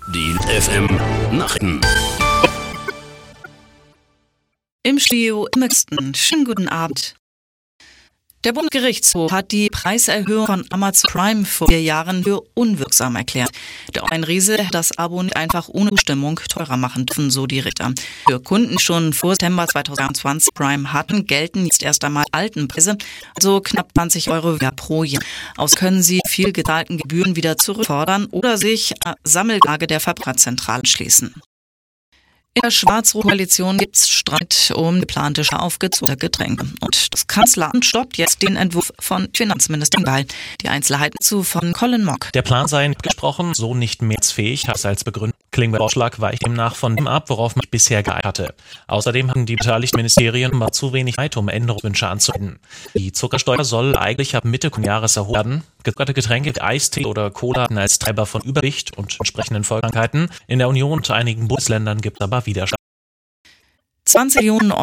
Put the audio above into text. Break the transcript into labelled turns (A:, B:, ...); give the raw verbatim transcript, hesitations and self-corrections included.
A: Die F M Nachrichten.
B: Im Studio im Exten. Schönen guten Abend. Der Bundesgerichtshof hat die Preiserhöhung von Amazon Prime vor vier Jahren für unwirksam erklärt. Der Online-Riese hat das Abo nicht einfach ohne Zustimmung teurer machen dürfen, so die Richter. Für Kunden schon vor September zweitausendzweiundzwanzig Prime hatten, gelten jetzt erst einmal alten Preise, also knapp zwanzig Euro pro Jahr. Aus können sie viel gezahlten Gebühren wieder zurückfordern oder sich äh, Sammelklage der Verbraucherzentrale schließen. In der Schwarz-Rot-Koalition gibt es Streit um geplante aufgezogene Getränke. Und das Kanzleramt stoppt jetzt den Entwurf von Finanzministerin Geil. Die Einzelheiten zu von Colin Mock.
C: Der Plan sei gesprochen, so nicht mehrheitsfähig, hat es als Begründung. Klingbeil Vorschlag weicht demnach von dem ab, worauf man bisher geeicht hatte. Außerdem hatten die beteiligten Ministerien mal zu wenig Zeit, um Änderungswünsche anzuwenden. Die Zuckersteuer soll eigentlich ab Mitte des Jahres erhoben werden. Gezuckerte Getränke wie Eistee oder Cola als Treiber von Übergewicht und entsprechenden Volkskrankheiten. In der Union und einigen Bundesländern gibt es aber Widerstand.
B: zwanzig Millionen